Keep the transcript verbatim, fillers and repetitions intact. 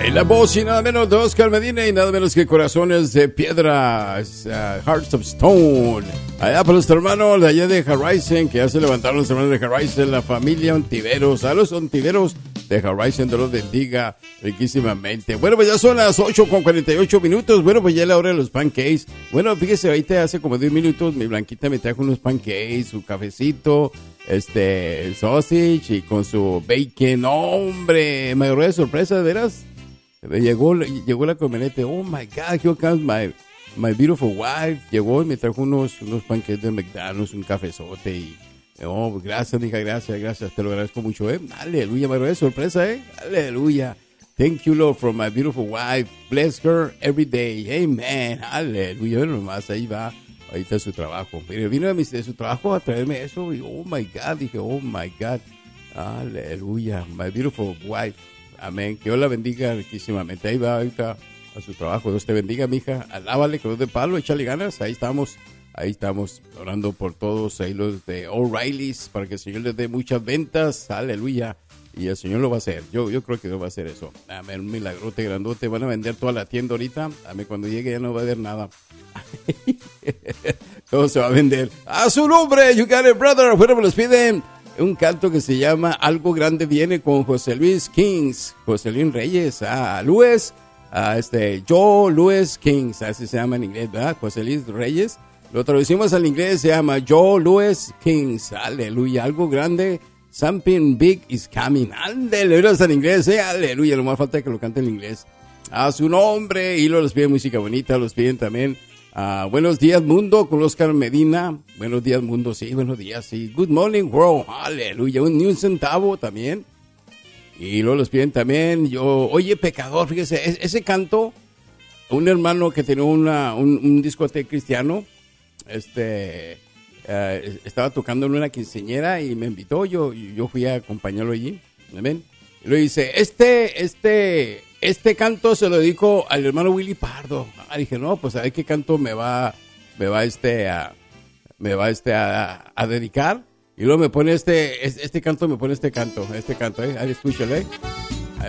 En la voz y nada menos de Oscar Medina y nada menos que Corazones de Piedra, uh, Hearts of Stone. Allá para los hermanos de allá de Horizon, que ya se levantaron los hermanos de Horizon, la familia Ontiveros, a los Ontiveros de Horizon, Dios los bendiga riquísimamente. Bueno, pues ya son las ocho con cuarenta y ocho minutos. Bueno, pues ya es la hora de los pancakes. Bueno, fíjese, ahorita hace como diez minutos mi Blanquita me trajo unos pancakes, su cafecito, este, el sausage y con su bacon. ¡Hombre! Me agarró de sorpresa, de veras. Llegó, llegó la camioneta. Oh my God, here comes my, my beautiful wife. Llegó y me trajo unos, unos pancakes de McDonald's, un cafezote. Y, oh, gracias, hija, gracias, gracias. Te lo agradezco mucho, eh. Aleluya, me agarró de sorpresa, eh. Aleluya. Thank you, Lord, for my beautiful wife. Bless her every day. Amen. Aleluya. Bueno, nomás, ahí va. Ahí está su trabajo. Pero vino de, mi, de su trabajo a traerme eso. Y, oh my God, dije, oh my God. Aleluya. My beautiful wife. Amén. Que Dios la bendiga riquísimamente. Ahí va ahorita a su trabajo. Dios te bendiga, mija. Alábale, que Dios de palo, échale ganas. Ahí estamos. Ahí estamos orando por todos. Ahí los de O'Reilly's para que el Señor les dé muchas ventas. Aleluya. Y el Señor lo va a hacer. Yo, yo creo que Dios va a hacer eso. Amén. Un milagrote grandote. Van a vender toda la tienda ahorita. Amén. Cuando llegue ya no va a haber nada. Todo se va a vender. A su nombre. You got it, brother. Bueno, me los piden. Un canto que se llama Algo Grande Viene con José Luis Kings, José Luis Reyes, a ah, Luis, a este, Joe Luis Kings, así se llama en inglés, ¿verdad? José Luis Reyes. Lo traducimos al inglés, se llama Joe Luis Kings, aleluya, algo grande, something big is coming, aleluya, está en inglés, eh, aleluya, lo más falta es que lo cante en inglés. A su nombre, y los piden música bonita, los piden también. Uh, buenos días, mundo, con Oscar Medina. Buenos días, mundo, sí, buenos días, sí. Good morning, world, aleluya. Un, ni un centavo también. Y luego los piden también. Yo, oye, pecador, fíjese, es, ese canto, un hermano que tenía una, un, un discoteca cristiano, este, uh, estaba tocando en una quinceañera y me invitó. Yo, yo fui a acompañarlo allí. Amén. Y lo dice, este, este, este canto se lo dedico al hermano Willy Pardo. Ah, dije, no, pues a ver qué canto me va, me va este a, me va este a, a dedicar. Y luego me pone este, este canto, me pone este canto, este canto, eh. Ahí escúchale.